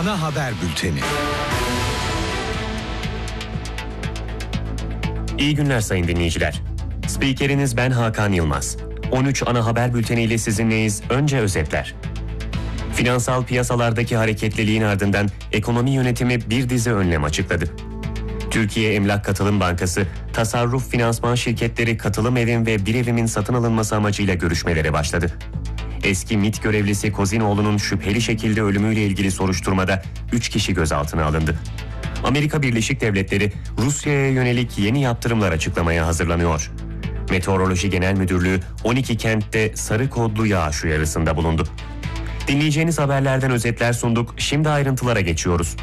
Ana haber bülteni. İyi günler sayın dinleyiciler. Spikeriniz ben Hakan Yılmaz. 13 ana haber bülteniyle sizinleyiz. Önce özetler. Finansal piyasalardaki hareketliliğin ardından ekonomi yönetimi bir dizi önlem açıkladı. Türkiye Emlak Katılım Bankası, tasarruf finansman şirketleri Katılım Evim ve Bir Evim'in satın alınması amacıyla görüşmelere başladı. Eski MİT görevlisi Kozinoğlu'nun şüpheli şekilde ölümüyle ilgili soruşturmada 3 kişi gözaltına alındı. Amerika Birleşik Devletleri Rusya'ya yönelik yeni yaptırımlar açıklamaya hazırlanıyor. Meteoroloji Genel Müdürlüğü 12 kentte sarı kodlu yağış uyarısında bulundu. Dinleyeceğiniz haberlerden özetler sunduk. Şimdi ayrıntılara geçiyoruz.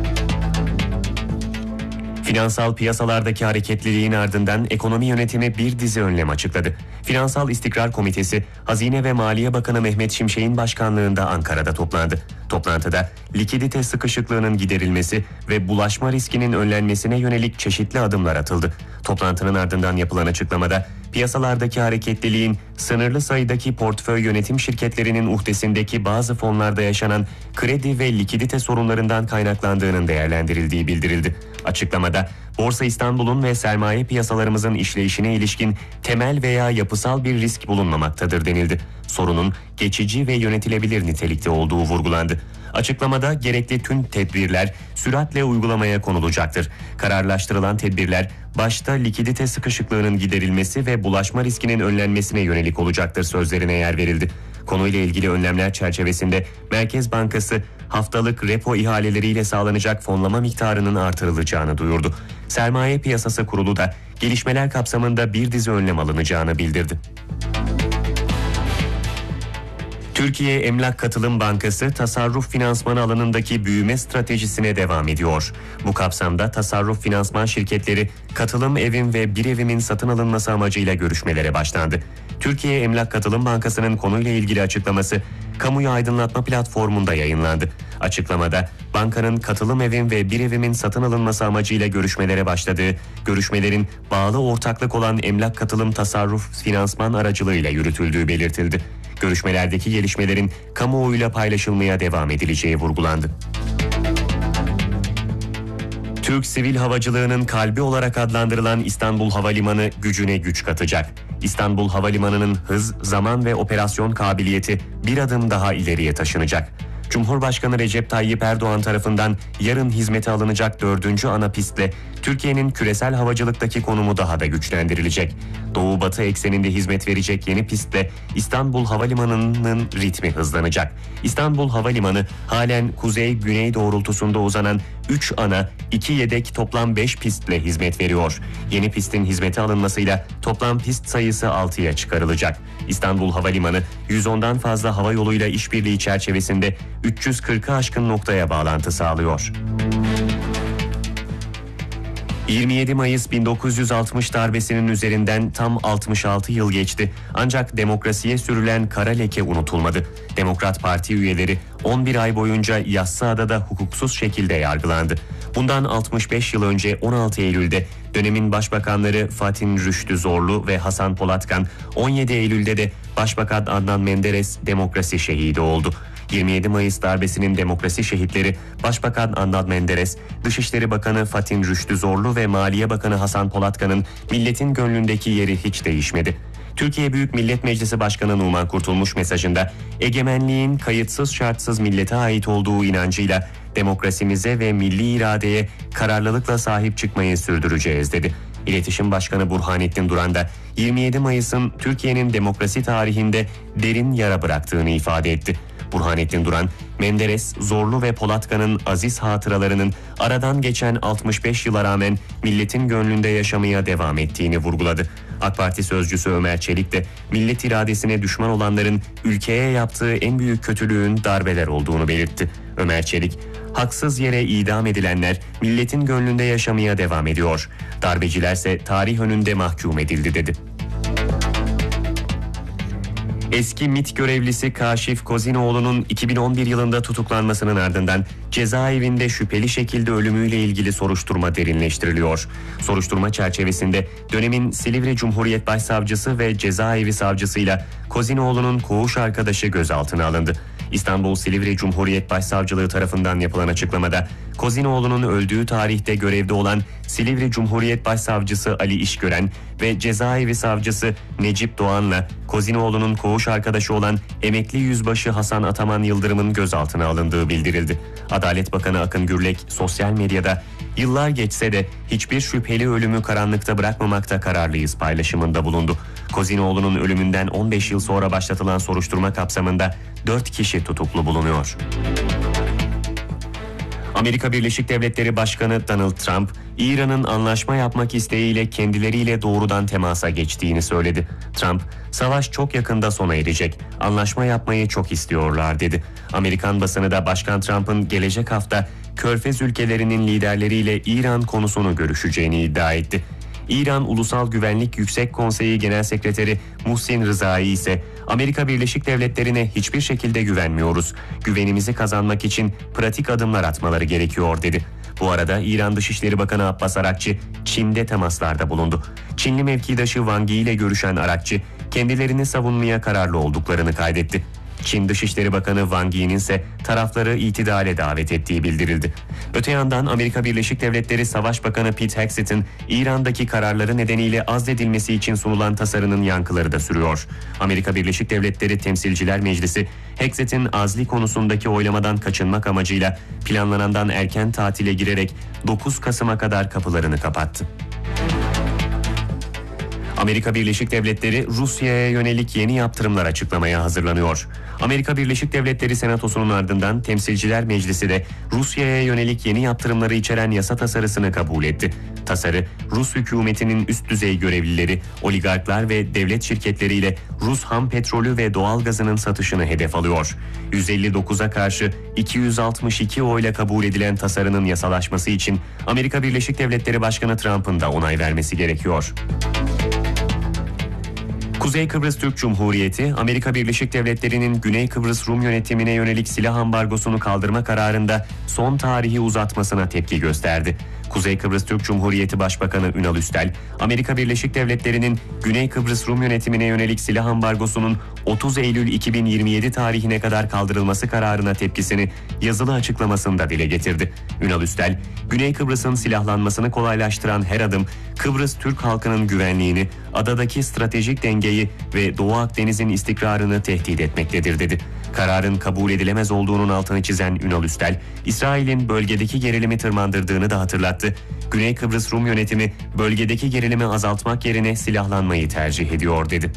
Finansal piyasalardaki hareketliliğin ardından ekonomi yönetimi bir dizi önlem açıkladı. Finansal İstikrar Komitesi, Hazine ve Maliye Bakanı Mehmet Şimşek'in başkanlığında Ankara'da toplandı. Toplantıda likidite sıkışıklığının giderilmesi ve bulaşma riskinin önlenmesine yönelik çeşitli adımlar atıldı. Toplantının ardından yapılan açıklamada piyasalardaki hareketliliğin sınırlı sayıdaki portföy yönetim şirketlerinin uhdesindeki bazı fonlarda yaşanan kredi ve likidite sorunlarından kaynaklandığının değerlendirildiği bildirildi. Açıklamada Borsa İstanbul'un ve sermaye piyasalarımızın işleyişine ilişkin temel veya yapısal bir risk bulunmamaktadır denildi. Sorunun geçici ve yönetilebilir nitelikte olduğu vurgulandı. Açıklamada gerekli tüm tedbirler süratle uygulamaya konulacaktır. Kararlaştırılan tedbirler başta likidite sıkışıklığının giderilmesi ve bulaşma riskinin önlenmesine yönelik olacaktır sözlerine yer verildi. Konuyla ilgili önlemler çerçevesinde Merkez Bankası haftalık repo ihaleleriyle sağlanacak fonlama miktarının artırılacağını duyurdu. Sermaye Piyasası Kurulu da gelişmeler kapsamında bir dizi önlem alınacağını bildirdi. Türkiye Emlak Katılım Bankası tasarruf finansmanı alanındaki büyüme stratejisine devam ediyor. Bu kapsamda tasarruf finansman şirketleri Katılım Evim ve Bir Evim'in satın alınması amacıyla görüşmelere başlandı. Türkiye Emlak Katılım Bankası'nın konuyla ilgili açıklaması kamuya aydınlatma platformunda yayınlandı. Açıklamada bankanın Katılım Evim ve Bir Evim'in satın alınması amacıyla görüşmelere başladığı, görüşmelerin bağlı ortaklık olan Emlak Katılım Tasarruf Finansman aracılığıyla yürütüldüğü belirtildi. Görüşmelerdeki gelişmelerin kamuoyuyla paylaşılmaya devam edileceği vurgulandı. Türk sivil havacılığının kalbi olarak adlandırılan İstanbul Havalimanı gücüne güç katacak. İstanbul Havalimanı'nın hız, zaman ve operasyon kabiliyeti bir adım daha ileriye taşınacak. Cumhurbaşkanı Recep Tayyip Erdoğan tarafından yarın hizmete alınacak 4. ana pistle Türkiye'nin küresel havacılıktaki konumu daha da güçlendirilecek. Doğu-batı ekseninde hizmet verecek yeni pistle İstanbul Havalimanı'nın ritmi hızlanacak. İstanbul Havalimanı halen kuzey-güney doğrultusunda uzanan 3 ana, 2 yedek toplam 5 pistle hizmet veriyor. Yeni pistin hizmete alınmasıyla toplam pist sayısı 6'ya çıkarılacak. İstanbul Havalimanı 110'dan fazla hava yoluyla işbirliği çerçevesinde 340'ı aşkın noktaya bağlantı sağlıyor. 27 Mayıs 1960 darbesinin üzerinden tam 66 yıl geçti. Ancak demokrasiye sürülen kara leke unutulmadı. Demokrat Parti üyeleri 11 ay boyunca Yassıada'da hukuksuz şekilde yargılandı. Bundan 65 yıl önce 16 Eylül'de dönemin başbakanları Fatih Rüştü Zorlu ve Hasan Polatkan, 17 Eylül'de de Başbakan Adnan Menderes demokrasi şehidi oldu. 27 Mayıs darbesinin demokrasi şehitleri Başbakan Adnan Menderes, Dışişleri Bakanı Fatih Rüştü Zorlu ve Maliye Bakanı Hasan Polatkan'ın milletin gönlündeki yeri hiç değişmedi. Türkiye Büyük Millet Meclisi Başkanı Numan Kurtulmuş mesajında egemenliğin kayıtsız şartsız millete ait olduğu inancıyla demokrasimize ve milli iradeye kararlılıkla sahip çıkmayı sürdüreceğiz dedi. İletişim Başkanı Burhanettin Duran da 27 Mayıs'ın Türkiye'nin demokrasi tarihinde derin yara bıraktığını ifade etti. Burhanettin Duran, Menderes, Zorlu ve Polatkan'ın aziz hatıralarının aradan geçen 65 yıla rağmen milletin gönlünde yaşamaya devam ettiğini vurguladı. AK Parti sözcüsü Ömer Çelik de millet iradesine düşman olanların ülkeye yaptığı en büyük kötülüğün darbeler olduğunu belirtti. Ömer Çelik, haksız yere idam edilenler milletin gönlünde yaşamaya devam ediyor. Darbecilerse tarih önünde mahkum edildi dedi. Eski MİT görevlisi Kaşif Kozinoğlu'nun 2011 yılında tutuklanmasının ardından cezaevinde şüpheli şekilde ölümüyle ilgili soruşturma derinleştiriliyor. Soruşturma çerçevesinde dönemin Silivri Cumhuriyet Başsavcısı ve cezaevi savcısıyla Kozinoğlu'nun koğuş arkadaşı gözaltına alındı. İstanbul Silivri Cumhuriyet Başsavcılığı tarafından yapılan açıklamada, Kozinoğlu'nun öldüğü tarihte görevde olan Silivri Cumhuriyet Başsavcısı Ali İşgören ve Cezaevi Savcısı Necip Doğan'la Kozinoğlu'nun koğuş arkadaşı olan emekli yüzbaşı Hasan Ataman Yıldırım'ın gözaltına alındığı bildirildi. Adalet Bakanı Akın Gürlek sosyal medyada "Yıllar geçse de hiçbir şüpheli ölümü karanlıkta bırakmamakta kararlıyız" paylaşımında bulundu. Kozinoğlu'nun ölümünden 15 yıl sonra başlatılan soruşturma kapsamında 4 kişi tutuklu bulunuyor. Amerika Birleşik Devletleri Başkanı Donald Trump, İran'ın anlaşma yapmak isteğiyle kendileriyle doğrudan temasa geçtiğini söyledi. Trump, "Savaş çok yakında sona erecek. Anlaşma yapmayı çok istiyorlar" dedi. Amerikan basını da Başkan Trump'ın gelecek hafta Körfez ülkelerinin liderleriyle İran konusunu görüşeceğini iddia etti. İran Ulusal Güvenlik Yüksek Konseyi Genel Sekreteri Muhsin Rızai ise Amerika Birleşik Devletleri'ne hiçbir şekilde güvenmiyoruz. Güvenimizi kazanmak için pratik adımlar atmaları gerekiyor dedi. Bu arada İran Dışişleri Bakanı Abbas Arakçı Çin'de temaslarda bulundu. Çinli mevkidaşı Wang Yi ile görüşen Arakçı kendilerini savunmaya kararlı olduklarını kaydetti. Çin Dışişleri Bakanı Wang Yi'nin ise tarafları itidale davet ettiği bildirildi. Öte yandan Amerika Birleşik Devletleri Savaş Bakanı Pete Hegseth'in İran'daki kararları nedeniyle azledilmesi için sunulan tasarının yankıları da sürüyor. Amerika Birleşik Devletleri Temsilciler Meclisi, Hegseth'in azli konusundaki oylamadan kaçınmak amacıyla planlanandan erken tatile girerek 9 Kasım'a kadar kapılarını kapattı. Amerika Birleşik Devletleri Rusya'ya yönelik yeni yaptırımlar açıklamaya hazırlanıyor. Amerika Birleşik Devletleri Senatosu'nun ardından Temsilciler Meclisi de Rusya'ya yönelik yeni yaptırımları içeren yasa tasarısını kabul etti. Tasarı, Rus hükümetinin üst düzey görevlileri, oligarklar ve devlet şirketleriyle Rus ham petrolü ve doğal gazının satışını hedef alıyor. 159'a karşı 262 oyla kabul edilen tasarının yasalaşması için Amerika Birleşik Devletleri Başkanı Trump'ın da onay vermesi gerekiyor. Kuzey Kıbrıs Türk Cumhuriyeti, Amerika Birleşik Devletleri'nin Güney Kıbrıs Rum yönetimine yönelik silah ambargosunu kaldırma kararında son tarihi uzatmasına tepki gösterdi. Kuzey Kıbrıs Türk Cumhuriyeti Başbakanı Ünal Üstel, Amerika Birleşik Devletleri'nin Güney Kıbrıs Rum yönetimine yönelik silah ambargosunun 30 Eylül 2027 tarihine kadar kaldırılması kararına tepkisini yazılı açıklamasında dile getirdi. Ünal Üstel, Güney Kıbrıs'ın silahlanmasını kolaylaştıran her adım, Kıbrıs Türk halkının güvenliğini, adadaki stratejik dengeyi ve Doğu Akdeniz'in istikrarını tehdit etmektedir dedi. Kararın kabul edilemez olduğunun altını çizen Ünal Üstel, İsrail'in bölgedeki gerilimi tırmandırdığını da hatırlattı. Güney Kıbrıs Rum yönetimi bölgedeki gerilimi azaltmak yerine silahlanmayı tercih ediyor dedi.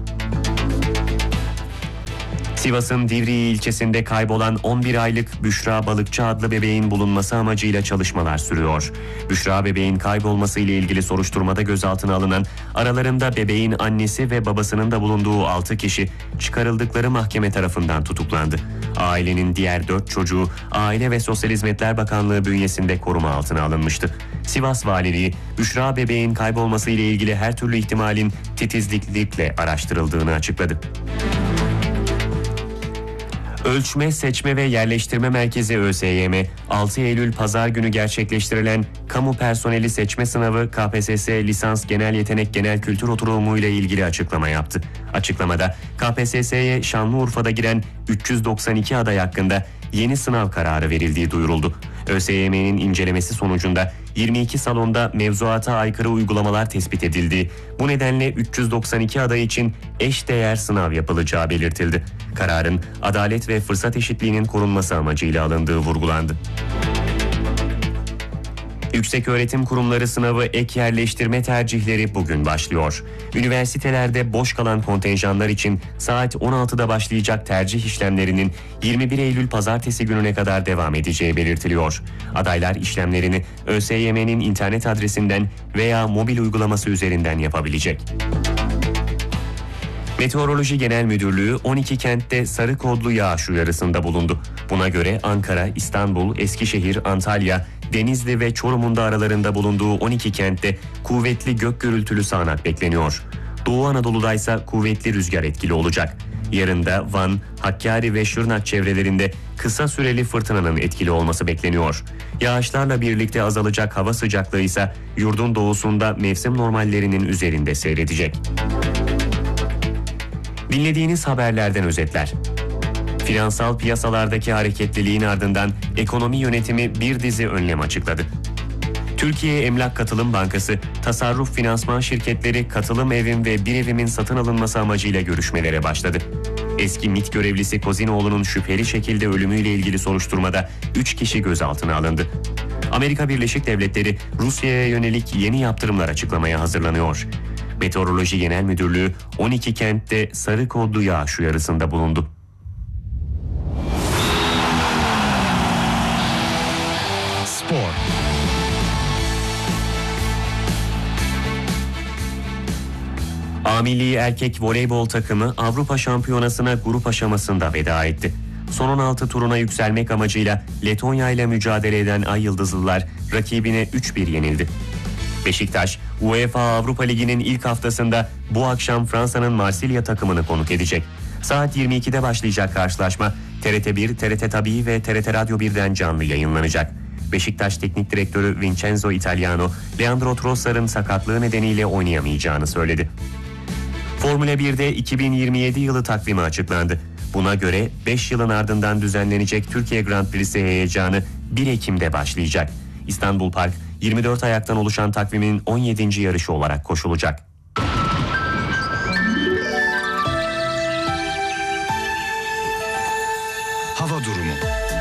Sivas'ın Divriği ilçesinde kaybolan 11 aylık Büşra Balıkçı adlı bebeğin bulunması amacıyla çalışmalar sürüyor. Büşra bebeğin kaybolması ile ilgili soruşturmada gözaltına alınan, aralarında bebeğin annesi ve babasının da bulunduğu 6 kişi çıkarıldıkları mahkeme tarafından tutuklandı. Ailenin diğer 4 çocuğu Aile ve Sosyal Hizmetler Bakanlığı bünyesinde koruma altına alınmıştı. Sivas Valiliği, Büşra bebeğin kaybolması ile ilgili her türlü ihtimalin titizlikle araştırıldığını açıkladı. Ölçme, Seçme ve Yerleştirme Merkezi ÖSYM, 6 Eylül Pazar günü gerçekleştirilen Kamu Personeli Seçme Sınavı KPSS Lisans Genel Yetenek Genel Kültür Oturumu ile ilgili açıklama yaptı. Açıklamada KPSS'ye Şanlıurfa'da giren 392 aday hakkında yeni sınav kararı verildiği duyuruldu. ÖSYM'nin incelemesi sonucunda 22 salonda mevzuata aykırı uygulamalar tespit edildiği, bu nedenle 392 aday için eşdeğer sınav yapılacağı belirtildi. Kararın adalet ve fırsat eşitliğinin korunması amacıyla alındığı vurgulandı. Yükseköğretim kurumları sınavı ek yerleştirme tercihleri bugün başlıyor. Üniversitelerde boş kalan kontenjanlar için saat 16'da başlayacak tercih işlemlerinin 21 Eylül Pazartesi gününe kadar devam edeceği belirtiliyor. Adaylar işlemlerini ÖSYM'nin internet adresinden veya mobil uygulaması üzerinden yapabilecek. Meteoroloji Genel Müdürlüğü 12 kentte sarı kodlu yağış uyarısında bulundu. Buna göre Ankara, İstanbul, Eskişehir, Antalya, Denizli ve Çorum'un da aralarında bulunduğu 12 kentte kuvvetli gök gürültülü sağanak bekleniyor. Doğu Anadolu'da ise kuvvetli rüzgar etkili olacak. Yarın da Van, Hakkari ve Şırnak çevrelerinde kısa süreli fırtınanın etkili olması bekleniyor. Yağışlarla birlikte azalacak hava sıcaklığı ise yurdun doğusunda mevsim normallerinin üzerinde seyredecek. Dinlediğiniz haberlerden özetler. Finansal piyasalardaki hareketliliğin ardından ekonomi yönetimi bir dizi önlem açıkladı. Türkiye Emlak Katılım Bankası, tasarruf finansman şirketleri katılım evin ve bir evimin satın alınması amacıyla görüşmelere başladı. Eski MİT görevlisi Kozinoğlu'nun şüpheli şekilde ölümüyle ilgili soruşturmada 3 kişi gözaltına alındı. Amerika Birleşik Devletleri Rusya'ya yönelik yeni yaptırımlar açıklamaya hazırlanıyor. Meteoroloji Genel Müdürlüğü 12 kentte sarı kodlu yağış uyarısında bulundu. Spor. A Milli Erkek Voleybol takımı Avrupa Şampiyonası'na grup aşamasında veda etti. Son 16 turuna yükselmek amacıyla Letonya ile mücadele eden Ay Yıldızlılar rakibine 3-1 yenildi. Beşiktaş, UEFA Avrupa Ligi'nin ilk haftasında bu akşam Fransa'nın Marsilya takımını konuk edecek. Saat 22'de başlayacak karşılaşma TRT1, TRT Tabii ve TRT Radyo 1'den canlı yayınlanacak. Beşiktaş Teknik Direktörü Vincenzo Italiano, Leandro Trossard'ın sakatlığı nedeniyle oynayamayacağını söyledi. Formula 1'de 2027 yılı takvimi açıklandı. Buna göre 5 yılın ardından düzenlenecek Türkiye Grand Prix'si heyecanı 1 Ekim'de başlayacak. İstanbul Park 24 ayaktan oluşan takvimin 17. yarışı olarak koşulacak. Hava durumu.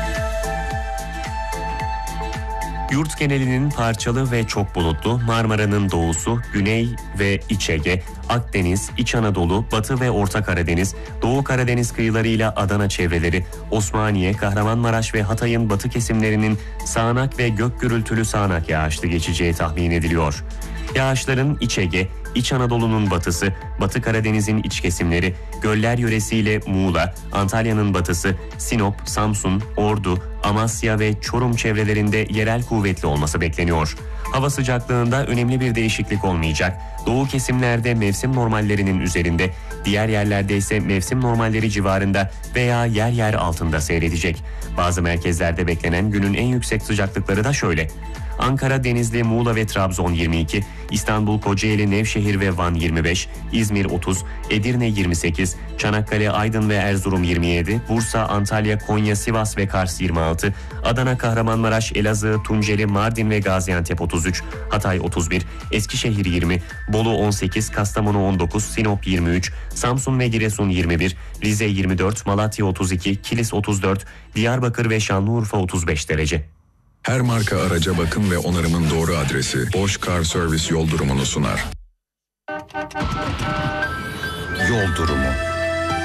Yurt genelinin parçalı ve çok bulutlu, Marmara'nın doğusu, Güney ve İç Ege, Akdeniz, İç Anadolu, Batı ve Orta Karadeniz, Doğu Karadeniz kıyılarıyla Adana çevreleri, Osmaniye, Kahramanmaraş ve Hatay'ın batı kesimlerinin sağanak ve gök gürültülü sağanak yağışlı geçeceği tahmin ediliyor. Yağışların İç Ege, İç Anadolu'nun batısı, Batı Karadeniz'in iç kesimleri, göller yöresiyle Muğla, Antalya'nın batısı, Sinop, Samsun, Ordu, Amasya ve Çorum çevrelerinde yerel kuvvetli olması bekleniyor. Hava sıcaklığında önemli bir değişiklik olmayacak. Doğu kesimlerde mevsim normallerinin üzerinde, diğer yerlerde ise mevsim normalleri civarında veya yer yer altında seyredecek. Bazı merkezlerde beklenen günün en yüksek sıcaklıkları da şöyle: Ankara, Denizli, Muğla ve Trabzon 22, İstanbul, Kocaeli, Nevşehir ve Van 25, İzmir 30, Edirne 28, Çanakkale, Aydın ve Erzurum 27, Bursa, Antalya, Konya, Sivas ve Kars 26, Adana, Kahramanmaraş, Elazığ, Tunceli, Mardin ve Gaziantep 33, Hatay 31, Eskişehir 20, Bolu 18, Kastamonu 19, Sinop 23, Samsun ve Giresun 21, Rize 24, Malatya 32, Kilis 34, Diyarbakır ve Şanlıurfa 35 derece. Her marka araca bakım ve onarımın doğru adresi Bosch Car Service yol durumunu sunar. Yol durumu.